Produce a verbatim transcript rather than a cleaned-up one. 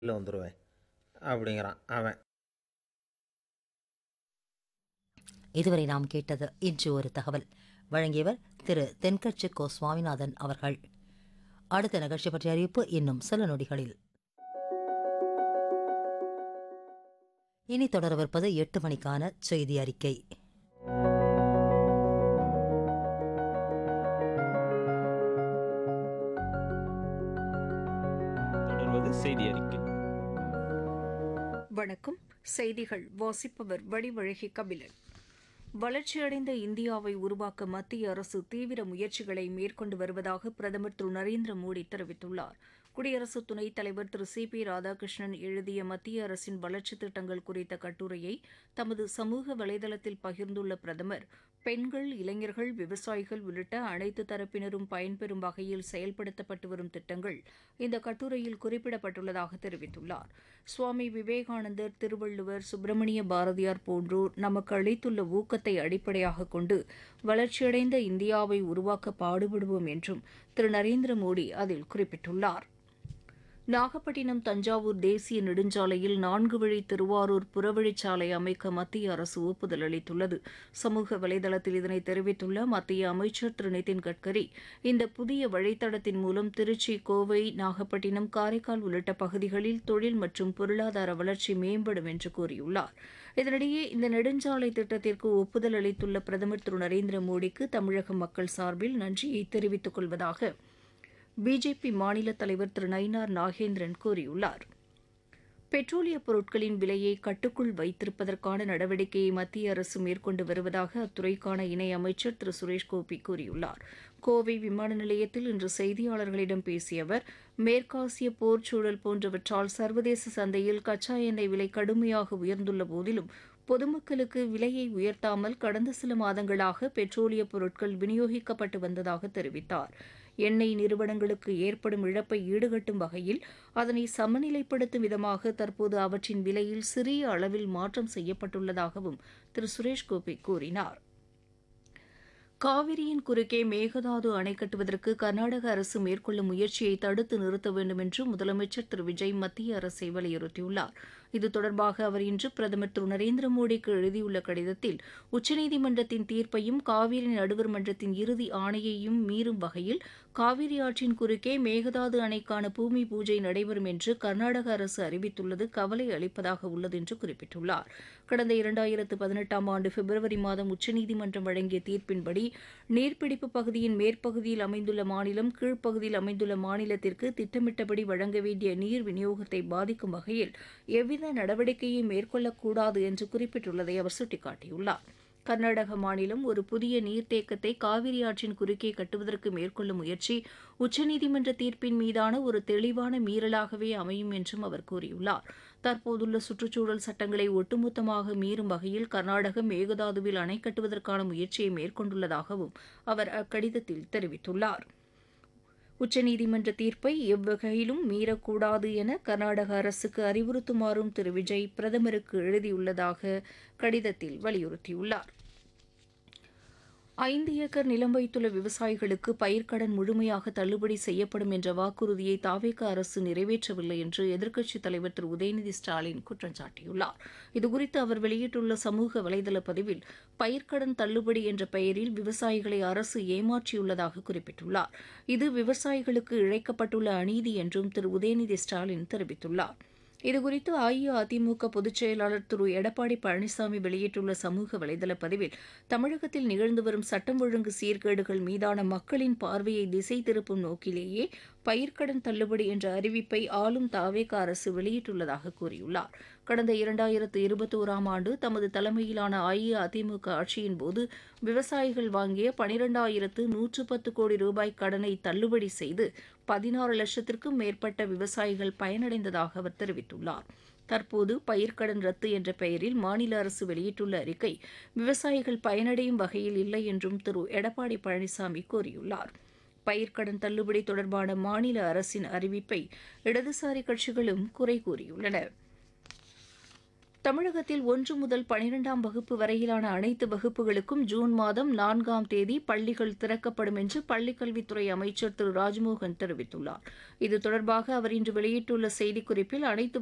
வெளில வந்துடுவேன் அப்படிங்கிறான் அவன். இதுவரை நாம் கேட்டது இன்று ஒரு தகவல். வழங்கியவர் திரு தென்கட்சி கோ சுவாமிநாதன் அவர்கள். அடுத்த நிகழ்ச்சி பற்றிய அறிவிப்பு இன்னும் சில நொடிகளில். இனி தொடரவிருப்பது எட்டு மணிக்கான செய்தி அறிக்கை. தொடர்வது செய்தி அறிக்கை. வணக்கம். செய்திகள் வாசிப்பவர் வடிவழகி கபிலன். வளர்ச்சியடைந்த இந்தியாவை உருவாக்க மத்திய அரசு தீவிர முயற்சிகளை மேற்கொண்டு வருவதாக பிரதமர் திரு நரேந்திர மோடி தெரிவித்துள்ளார். குடியரசு துணைத் தலைவர் திரு சி பி ராதாகிருஷ்ணன் எழுதிய மத்திய அரசின் வளர்ச்சித் திட்டங்கள் குறித்த கட்டுரையை தமது சமூக வலைதளத்தில் பகிர்ந்துள்ள பிரதமர், பெண்கள், இளைஞர்கள், விவசாயிகள் உள்ளிட்ட அனைத்து தரப்பினரும் பயன்பெறும் வகையில் செயல்படுத்தப்பட்டு வரும் திட்டங்கள் இந்த கட்டுரையில் குறிப்பிடப்பட்டுள்ளதாக தெரிவித்துள்ளார். சுவாமி விவேகானந்தர், திருவள்ளுவர், சுப்பிரமணிய பாரதியார் போன்றோர் நமக்கு அளித்துள்ள ஊக்கத்தை அடிப்படையாக கொண்டு வளர்ச்சியடைந்த இந்தியாவை உருவாக்க பாடுபடுவோம் என்றும் திரு நரேந்திர மோடி அதில் குறிப்பிட்டுள்ளார். நாகப்பட்டினம் தஞ்சாவூர் தேசிய நெடுஞ்சாலையில் நான்கு வழி திருவாரூர் புறவழிச்சாலை அமைக்க மத்திய அரசு ஒப்புதல் அளித்துள்ளது. சமூக வலைதளத்தில் இதனை தெரிவித்துள்ள மத்திய அமைச்சர் திரு நிதின் கட்கரி, இந்த புதிய வழித்தடத்தின் மூலம் திருச்சி, கோவை, நாகப்பட்டினம், காரைக்கால் உள்ளிட்ட பகுதிகளில் தொழில் மற்றும் பொருளாதார வளர்ச்சி மேம்படும் என்று கூறியுள்ளார். இதனிடையே இந்த நெடுஞ்சாலை திட்டத்திற்கு ஒப்புதல் அளித்துள்ள பிரதமர் திரு நரேந்திர மோடிக்கு தமிழக மக்கள் சார்பில் நன்றியை தெரிவித்துக் கொள்வதாக பிஜேபி மாநில தலைவர் திரு நயினார் நாகேந்திரன் கூறியுள்ளார். பெட்ரோலிய பொருட்களின் விலையை கட்டுக்குள் வைத்திருப்பதற்கான நடவடிக்கையை மத்திய அரசு மேற்கொண்டு வருவதாக அத்துறைக்கான இணை அமைச்சர் திரு சுரேஷ் கோபி கூறியுள்ளார். கோவை விமான நிலையத்தில் இன்று செய்தியாளர்களிடம் பேசிய அவர், மேற்காசிய போர் சூழல் போன்றவற்றால் சர்வதேச சந்தையில் கச்சா எண்ணெய் விலை கடுமையாக உயர்ந்துள்ள போதிலும் பொதுமக்களுக்கு விலையை உயர்த்தாமல் கடந்த சில மாதங்களாக பெட்ரோலிய பொருட்கள் விநியோகிக்கப்பட்டு வந்ததாக தெரிவித்தார். எண்ணெய் நிறுவனங்களுக்கு ஏற்படும் இழப்பை ஈடுகட்டும் வகையில் அதனை சமநிலைப்படுத்தும் விதமாக தற்போது அவற்றின் விலையில் சிறிய அளவில் மாற்றம் செய்யப்பட்டுள்ளதாகவும் திரு சுரேஷ் கோபி கூறினார். காவிரியின் குறுக்கே மேகதாது அணை கட்டுவதற்கு கர்நாடக அரசு மேற்கொள்ளும் முயற்சியை தடுத்து நிறுத்த வேண்டும் என்று முதலமைச்சர் திரு விஜய் மத்திய அரசை வலியுறுத்தியுள்ளார். இது தொடர்பாக அவர் இன்று பிரதமர் திரு நரேந்திர மோடிக்கு எழுதியுள்ள கடிதத்தில், உச்சநீதிமன்றத்தின் தீர்ப்பையும் காவிரி நடுவர் மன்றத்தின் இறுதி ஆணையையும் மீறும் வகையில் காவிரி ஆற்றின் குறுக்கே மேகதாது அணைக்கான பூமி பூஜை நடைபெறும் என்று கர்நாடக அரசு அறிவித்துள்ளது கவலை அளிப்பதாக உள்ளது என்று குறிப்பிட்டுள்ளார். கடந்த இரண்டாயிரத்து பதினெட்டாம் ஆண்டு பிப்ரவரி மாதம் உச்சநீதிமன்றம் வழங்கிய தீர்ப்பின்படி நீர்பிடிப்பு பகுதியின் மேற்பகுதியில் அமைந்துள்ள மாநிலம் கீழ்ப்பகுதியில் அமைந்துள்ள மாநிலத்திற்கு திட்டமிட்டபடி வழங்க வேண்டிய நீர் விநியோகத்தை பாதிக்கும் வகையில் எவ்வித நடவடிக்கையை மேற்கொள்ளக்கூடாது என்று குறிப்பிட்டுள்ளதை அவர் சுட்டிக்காட்டியுள்ளார். கர்நாடக மாநிலம் ஒரு புதிய நீர்த்தேக்கத்தை காவிரி ஆற்றின் குறுக்கே கட்டுவதற்கு மேற்கொள்ளும் முயற்சி உச்சநீதிமன்ற தீர்ப்பின் மீதான ஒரு தெளிவான மீறலாகவே அமையும் என்றும் அவர் கூறியுள்ளார். தற்போதுள்ள சுற்றுச்சூழல் சட்டங்களை ஒட்டுமொத்தமாக மீறும் வகையில் கர்நாடகம் மேகதாதுவில் அணை கட்டுவதற்கான முயற்சியை மேற்கொண்டுள்ளதாகவும் அவர் அக்கடிதத்தில் தெரிவித்துள்ளார். உச்சநீதிமன்ற தீர்ப்பை எவ்வகையிலும் மீறக்கூடாது என கர்நாடக அரசுக்கு அறிவுறுத்துமாறும் திரு விஜய் பிரதமருக்கு எழுதியுள்ளதாக கடிதத்தில் வலியுறுத்தியுள்ளார். ஐந்து ஏக்கர் நிலம் வைத்துள்ள விவசாயிகளுக்கு பயிர்க்கடன் முழுமையாக தள்ளுபடி செய்யப்படும் என்ற வாக்குறுதியை தாவேக அரசு நிறைவேற்றவில்லை என்று எதிர்க்கட்சித் தலைவர் திரு உதயநிதி ஸ்டாலின் குற்றம் சாட்டியுள்ளார். இதுகுறித்து அவர் வெளியிட்டுள்ள சமூக வலைதள பதிவில், பயிர்க்கடன் தள்ளுபடி என்ற பெயரில் விவசாயிகளை அரசு ஏமாற்றியுள்ளதாக குறிப்பிட்டுள்ளார். இது விவசாயிகளுக்கு இழைக்கப்பட்டுள்ள அநீதி என்றும் திரு உதயநிதி ஸ்டாலின் தெரிவித்துள்ளார். இதுகுறித்து அஇஅதிமுக பொதுச் செயலாளர் திரு எடப்பாடி பழனிசாமி வெளியிட்டுள்ள சமூக வலைதள பதிவில், தமிழகத்தில் நிகழ்ந்து வரும் சட்டம் ஒழுங்கு சீர்கேடுகள் மீதான மக்களின் பார்வையை திசை திருப்பும் நோக்கிலேயே பயிர்க்கடன் தள்ளுபடி என்ற அறிவிப்பை ஆளும் தாவேக அரசு வெளியிட்டுள்ளதாக கூறியுள்ளார். கடந்த இரண்டாயிரத்து இருபத்தோராம் ஆண்டு தமது தலைமையிலான அஇஅதிமுக ஆட்சியின் போது விவசாயிகள் வாங்கிய பனிரெண்டாயிரத்து நூற்று பத்து கோடி ரூபாய் கடனை தள்ளுபடி செய்து பதினாறு லட்சத்திற்கும் மேற்பட்ட விவசாயிகள் பயனடைந்ததாக அவர் தெரிவித்துள்ளார். தற்போது பயிர்க்கடன் ரத்து என்ற பெயரில் மாநில அரசு வெளியிட்டுள்ள அறிக்கை விவசாயிகள் பயனடையும் வகையில் இல்லை என்றும் திரு எடப்பாடி பழனிசாமி கூறியுள்ளார். பயிர்க்கடன் தள்ளுபடி தொடர்பான மாநில அரசின் அறிவிப்பை இடதுசாரி கட்சிகளும் குறை கூறியுள்ளன. தமிழகத்தில் ஒன்று முதல் பனிரெண்டாம் வகுப்பு வரையிலான அனைத்து வகுப்புகளுக்கும் ஜூன் மாதம் நான்காம் தேதி பள்ளிகள் திறக்கப்படும் என்று பள்ளிக்கல்வித்துறை அமைச்சர் திரு ராஜ்மோகன் தெரிவித்துள்ளார். இது தொடர்பாக அவர் இன்று வெளியிட்டுள்ள செய்திக்குறிப்பில் அனைத்து